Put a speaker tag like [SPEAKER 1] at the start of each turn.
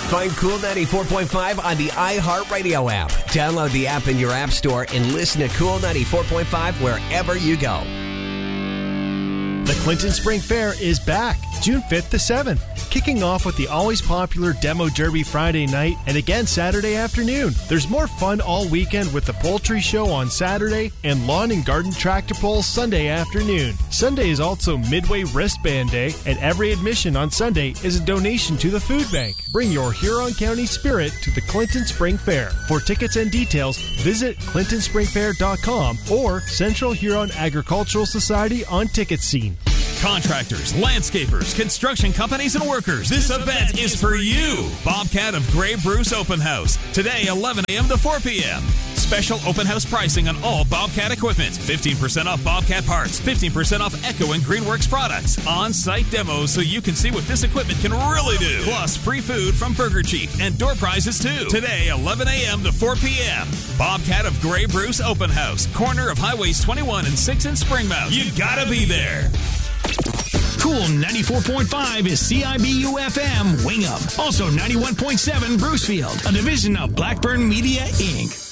[SPEAKER 1] Find Cool 94.5 on the iHeartRadio app. Download the app in your app store and listen to Cool 94.5 wherever you go.
[SPEAKER 2] The Clinton Spring Fair is back, June 5th to 7th, kicking off with the always popular Demo Derby Friday night and again Saturday afternoon. There's more fun all weekend with the Poultry Show on Saturday and Lawn and Garden Tractor Pull Sunday afternoon. Sunday is also Midway Wristband Day, and every admission on Sunday is a donation to the food bank. Bring your Huron County spirit to the Clinton Spring Fair. For tickets and details, visit ClintonSpringFair.com or Central Huron Agricultural Society on Ticket Scene.
[SPEAKER 3] Contractors, landscapers, construction companies, and workers, this event is for you. Bobcat of Grey Bruce Open House. Today, 11 a.m. to 4 p.m. Special open house pricing on all Bobcat equipment. 15% off Bobcat parts. 15% off Echo and Greenworks products. On-site demos so you can see what this equipment can really do. Plus, free food from Burger Chief and door prizes too. Today, 11 a.m. to 4 p.m. Bobcat of Grey Bruce Open House. Corner of Highways 21 and 6 in Springmount. You gotta be there.
[SPEAKER 4] Cool 94.5 is CIBU-FM Wingham. Also 91.7 Brucefield, a division of Blackburn Media, Inc.